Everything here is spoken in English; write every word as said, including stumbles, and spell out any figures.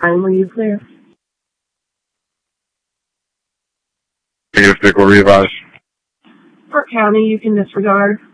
nine, were you clear? Vehicle revise. For county, you can disregard.